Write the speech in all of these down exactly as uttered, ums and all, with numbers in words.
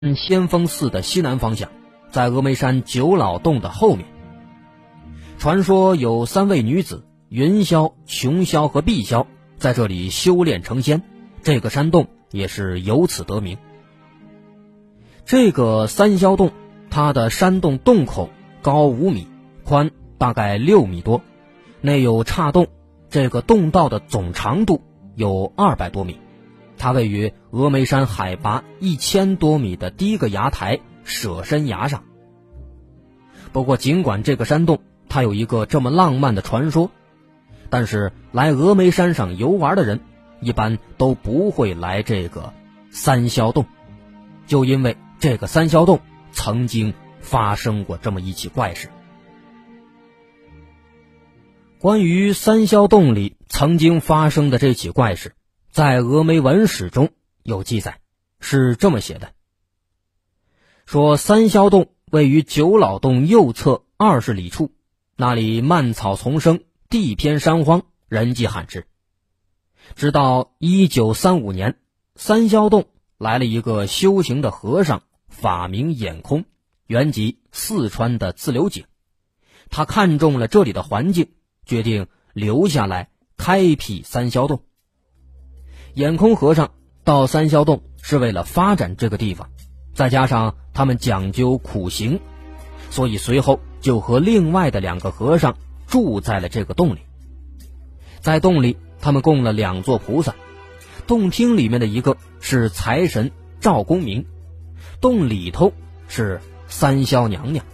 先锋寺的西南方向，在峨眉山九老洞的后面。传说有三位女子云霄、琼霄和碧霄在这里修炼成仙，这个山洞也是由此得名。这个三霄洞，它的山洞洞口高五米，宽大概六米多，内有岔洞，这个洞道的总长度有二百多米。它位于峨眉山海拔一千多米的第一个崖台舍身崖上。不过尽管这个山洞它有一个这么浪漫的传说，但是来峨眉山上游玩的人一般都不会来这个三霄洞，就因为这个三霄洞曾经发生过这么一起怪事。关于三霄洞里曾经发生的这起怪事，在峨眉文史中有记载，是这么写的：说三霄洞位于九老洞右侧二十里处，那里蔓草丛生，地偏山荒，人迹罕至。直到一九三五年，三霄洞来了一个修行的和尚，法名眼空，原籍四川的自流井。他看中了这里的环境，决定留下来开辟三霄洞。眼空和尚到三霄洞是为了发展这个地方，再加上他们讲究苦行，所以随后就和另外的两个和尚住在了这个洞里。在洞里他们供了两座菩萨，洞厅里面的一个是财神赵公明，洞里头是三霄娘娘。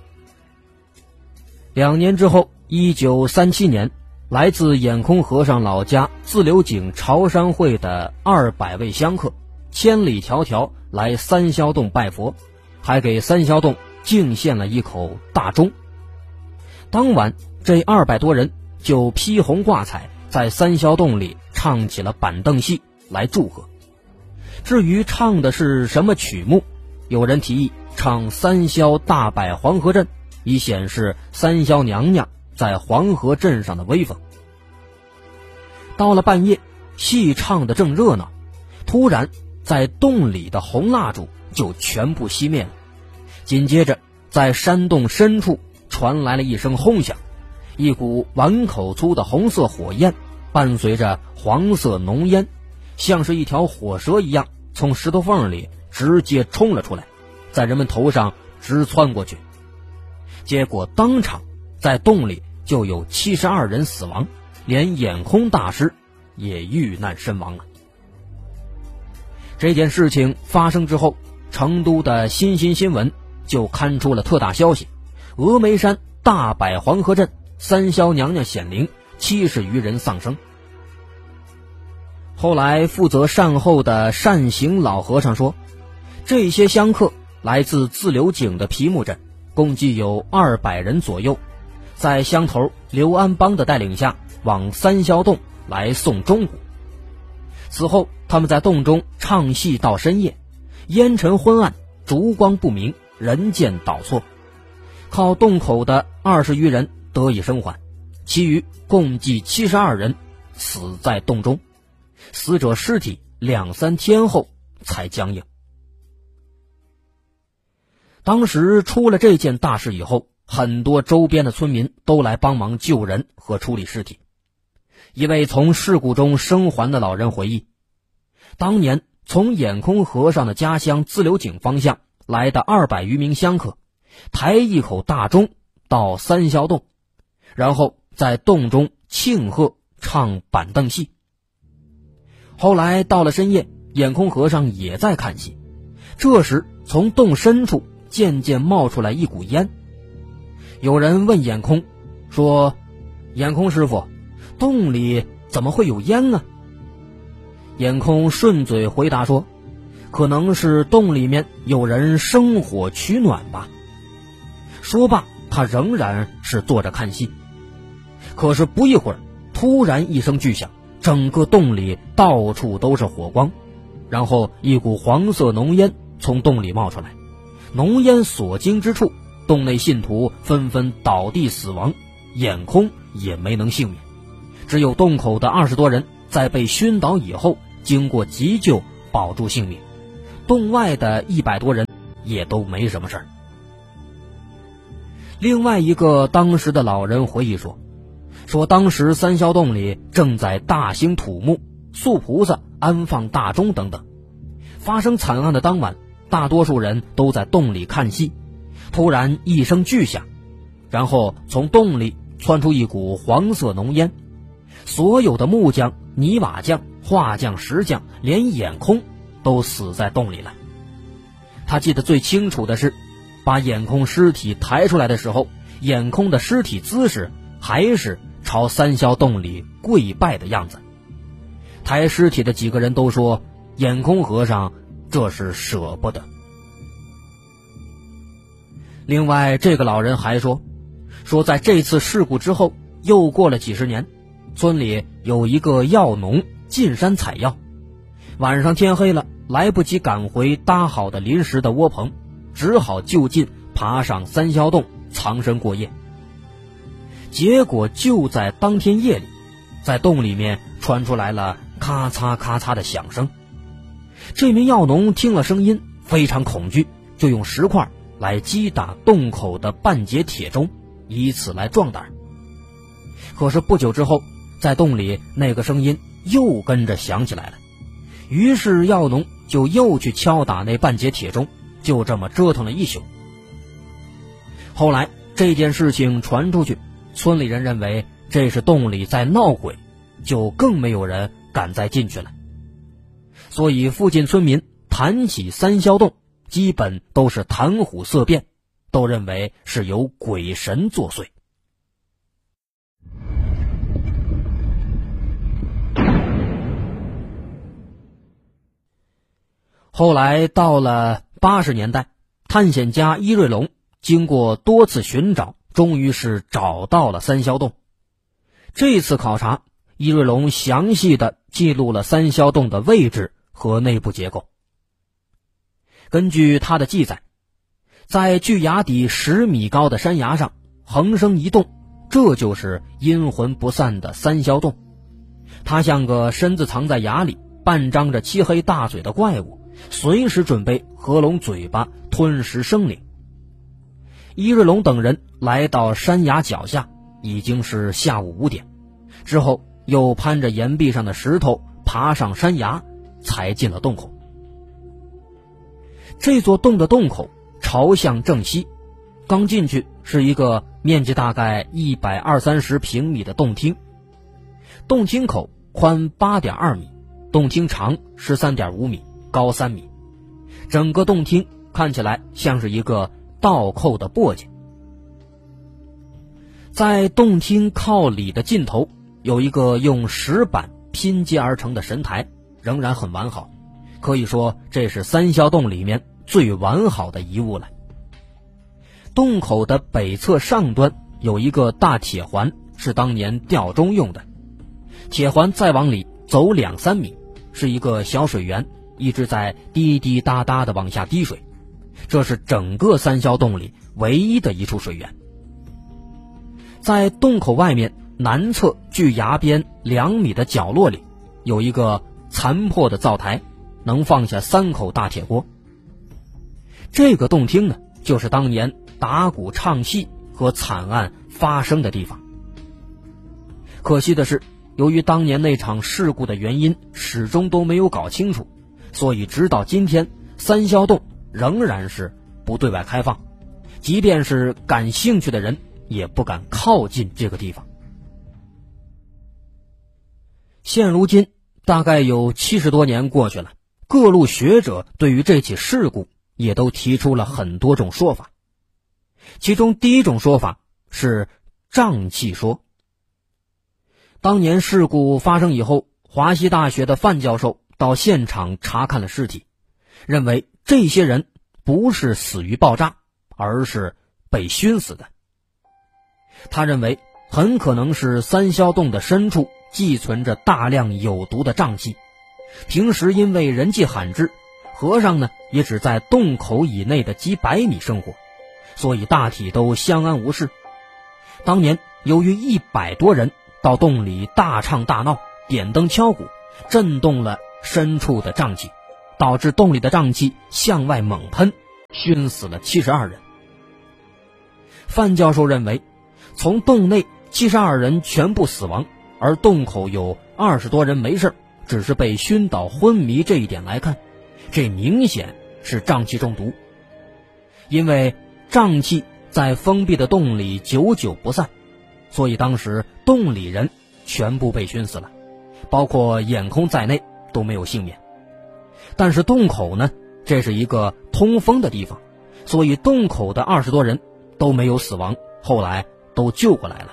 两年之后，一九三七年，来自眼空和尚老家自流井潮山会的二百位香客千里迢迢来三霄洞拜佛，还给三霄洞敬献了一口大钟。当晚这二百多人就披红挂彩，在三霄洞里唱起了板凳戏来祝贺。至于唱的是什么曲目，有人提议唱三霄大摆黄河阵，以显示三霄娘娘在黄河镇上的威风。到了半夜，戏唱的正热闹，突然在洞里的红蜡烛就全部熄灭了。紧接着在山洞深处传来了一声轰响，一股碗口粗的红色火焰伴随着黄色浓烟，像是一条火蛇一样从石头缝里直接冲了出来，在人们头上直窜过去。结果当场在洞里就有七十二人死亡，连眼空大师也遇难身亡了。这件事情发生之后，成都的新新新闻就刊出了特大消息：峨眉山大摆黄河阵，三霄娘娘显灵，七十余人丧生。后来负责善后的善行老和尚说，这些香客来自自流井的皮木镇，共计有二百人左右，在乡头刘安邦的带领下往三霄洞来送钟鼓。此后他们在洞中唱戏到深夜，烟尘昏暗，烛光不明，人间倒错。靠洞口的二十余人得以生还，其余共计七十二人死在洞中，死者尸体两三天后才僵硬。当时出了这件大事以后，很多周边的村民都来帮忙救人和处理尸体。一位从事故中生还的老人回忆，当年从眼空和尚的家乡自流井方向来的二百余名香客，抬一口大钟到三霄洞，然后在洞中庆贺唱板凳戏。后来到了深夜，眼空和尚也在看戏，这时从洞深处渐渐冒出来一股烟。有人问眼空说，眼空师傅，洞里怎么会有烟呢？眼空顺嘴回答说，可能是洞里面有人生火取暖吧。说罢，他仍然是坐着看戏。可是不一会儿，突然一声巨响，整个洞里到处都是火光，然后一股黄色浓烟从洞里冒出来，浓烟所经之处，洞内信徒纷纷倒地死亡，眼空也没能幸免。只有洞口的二十多人在被熏倒以后，经过急救保住性命。 洞外的一百多人也都没什么事儿。另外一个当时的老人回忆说，说当时三霄洞里正在大兴土木、塑菩萨、安放大钟等等。发生惨案的当晚，大多数人都在洞里看戏，突然一声巨响，然后从洞里窜出一股黄色浓烟，所有的木匠、泥瓦匠、画匠、石匠，连眼空都死在洞里了。他记得最清楚的是，把眼空尸体抬出来的时候，眼空的尸体姿势还是朝三霄洞里跪拜的样子。抬尸体的几个人都说，眼空和尚这是舍不得。另外，这个老人还说，说在这次事故之后，又过了几十年，村里有一个药农进山采药，晚上天黑了，来不及赶回搭好的临时的窝棚，只好就近爬上三霄洞藏身过夜。结果就在当天夜里，在洞里面传出来了咔嚓咔嚓的响声。这名药农听了声音非常恐惧，就用石块来击打洞口的半截铁钟，以此来壮胆。可是不久之后，在洞里那个声音又跟着响起来了，于是药农就又去敲打那半截铁钟，就这么折腾了一宿。后来这件事情传出去，村里人认为这是洞里在闹鬼，就更没有人敢再进去了。所以附近村民谈起三霄洞，基本都是谈虎色变，都认为是有鬼神作祟。后来到了八十年代，探险家伊瑞龙经过多次寻找，终于是找到了三霄洞。这次考察，伊瑞龙详细的记录了三霄洞的位置和内部结构。根据他的记载，在距崖底十米高的山崖上横生一洞，这就是阴魂不散的三霄洞。它像个身子藏在崖里、半张着漆黑大嘴的怪物，随时准备合拢嘴巴吞食生灵。伊瑞龙等人来到山崖脚下，已经是下午五点，之后又攀着岩壁上的石头爬上山崖，才进了洞口。这座洞的洞口朝向正西，刚进去是一个面积大概一百二三十平米的洞厅。洞厅口宽 八点二米，洞厅长 十三点五米，高三米。整个洞厅看起来像是一个倒扣的簸箕。在洞厅靠里的尽头有一个用石板拼接而成的神台，仍然很完好，可以说这是三霄洞里面最完好的遗物了。洞口的北侧上端有一个大铁环，是当年吊钟用的。铁环再往里走两三米，是一个小水源，一直在滴滴答答的往下滴水，这是整个三霄洞里唯一的一处水源。在洞口外面南侧距崖边两米的角落里，有一个残破的灶台，能放下三口大铁锅。这个洞厅呢，就是当年打鼓唱戏和惨案发生的地方。可惜的是，由于当年那场事故的原因始终都没有搞清楚，所以直到今天，三霄洞仍然是不对外开放，即便是感兴趣的人也不敢靠近这个地方。现如今大概有七十多年过去了，各路学者对于这起事故也都提出了很多种说法。其中第一种说法是瘴气说。当年事故发生以后，华西大学的范教授到现场查看了尸体，认为这些人不是死于爆炸，而是被熏死的。他认为很可能是三霄洞的深处寄存着大量有毒的瘴气，平时因为人迹罕至，和尚呢也只在洞口以内的几百米生活，所以大体都相安无事。当年由于一百多人到洞里大唱大闹，点灯敲鼓，震动了深处的瘴气， 导致洞里的瘴气向外猛喷，熏死了七十二人。范教授认为，从洞内七十二人全部死亡，而洞口有二十多人没事，只是被熏倒昏迷这一点来看，这明显是瘴气中毒。因为瘴气在封闭的洞里久久不散，所以当时洞里人全部被熏死了，包括眼空在内都没有幸免。但是洞口呢，这是一个通风的地方，所以洞口的二十多人都没有死亡，后来都救过来了。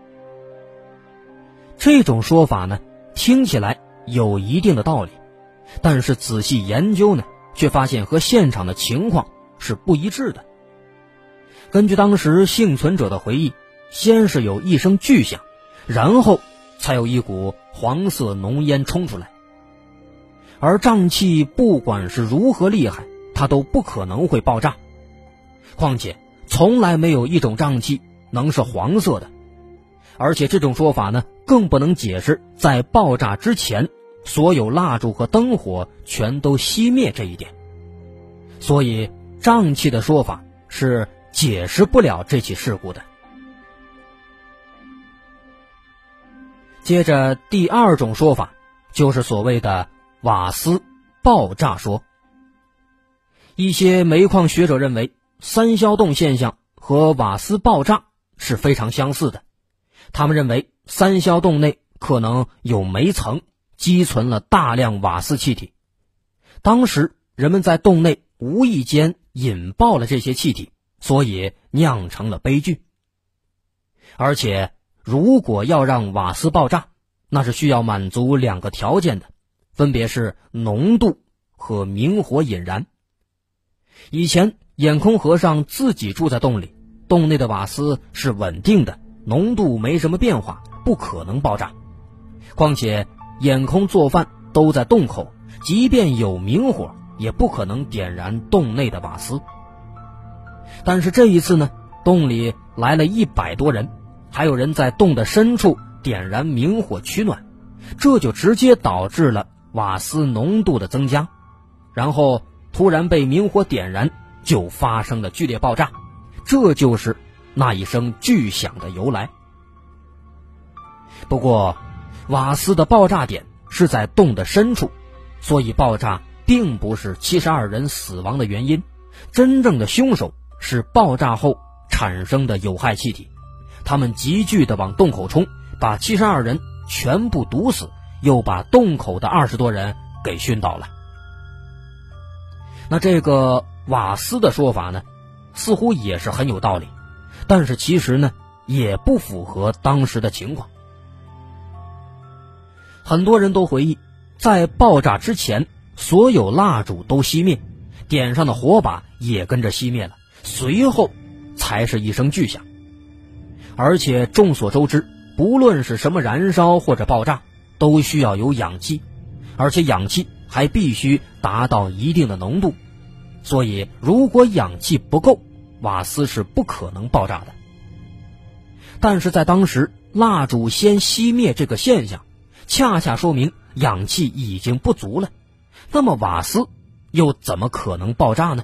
这种说法呢，听起来有一定的道理，但是仔细研究呢，却发现和现场的情况是不一致的。根据当时幸存者的回忆，先是有一声巨响，然后才有一股黄色浓烟冲出来。而瘴气不管是如何厉害，它都不可能会爆炸。况且从来没有一种瘴气能是黄色的，而且这种说法呢，更不能解释在爆炸之前所有蜡烛和灯火全都熄灭这一点。所以瘴气的说法是解释不了这起事故的。接着第二种说法就是所谓的瓦斯爆炸说。一些煤矿学者认为，三霄洞现象和瓦斯爆炸是非常相似的。他们认为三霄洞内可能有煤层积存了大量瓦斯气体，当时人们在洞内无意间引爆了这些气体，所以酿成了悲剧。而且如果要让瓦斯爆炸，那是需要满足两个条件的，分别是浓度和明火引燃。以前眼空和尚自己住在洞里，洞内的瓦斯是稳定的，浓度没什么变化，不可能爆炸。况且眼空做饭都在洞口，即便有明火也不可能点燃洞内的瓦斯。但是这一次呢，洞里来了一百多人，还有人在洞的深处点燃明火取暖，这就直接导致了瓦斯浓度的增加，然后突然被明火点燃，就发生了剧烈爆炸，这就是那一声巨响的由来。不过瓦斯的爆炸点是在洞的深处，所以爆炸并不是七十二人死亡的原因，真正的凶手是爆炸后产生的有害气体，他们急剧地往洞口冲，把七十二人全部毒死，又把洞口的二十多人给熏倒了。那这个瓦斯的说法呢，似乎也是很有道理，但是其实呢，也不符合当时的情况。很多人都回忆，在爆炸之前，所有蜡烛都熄灭，点上的火把也跟着熄灭了，随后才是一声巨响。而且众所周知，不论是什么燃烧或者爆炸，都需要有氧气，而且氧气还必须达到一定的浓度，所以如果氧气不够，瓦斯是不可能爆炸的。但是在当时，蜡烛先熄灭这个现象，恰恰说明氧气已经不足了，那么瓦斯又怎么可能爆炸呢？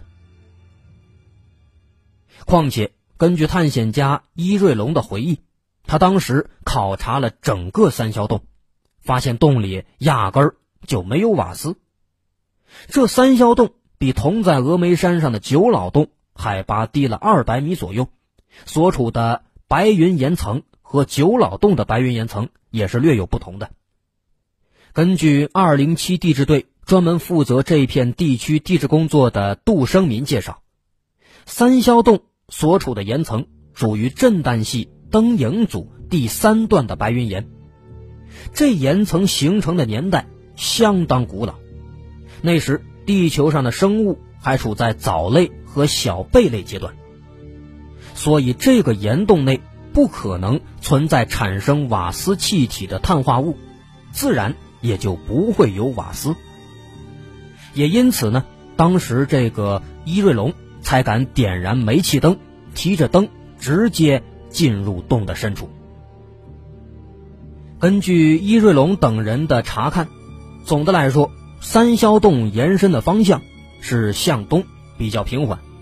况且根据探险家伊瑞龙的回忆，他当时考察了整个三霄洞，发现洞里压根儿就没有瓦斯。这三霄洞比同在峨眉山上的九老洞海拔低了二百米左右，所处的白云岩层和九老洞的白云岩层也是略有不同的。根据二零七地质队专门负责这片地区地质工作的杜生民介绍，三霄洞所处的岩层属于震旦系灯影组第三段的白云岩，这岩层形成的年代相当古老，那时地球上的生物还处在藻类和小贝类阶段，所以这个岩洞内不可能存在产生瓦斯气体的碳化物，自然也就不会有瓦斯。也因此呢，当时这个伊瑞龙才敢点燃煤气灯，提着灯直接进入洞的深处。根据伊瑞龙等人的查看，总的来说， 三霄洞延伸的方向是向东，比较平缓。